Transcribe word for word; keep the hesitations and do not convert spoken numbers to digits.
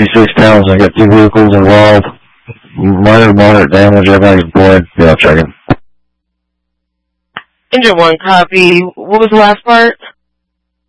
sixty-six Townsend. I got two vehicles involved. Minor, moderate damage. Everybody's deployed. Yeah, checking. Engine one, copy. What was the last part?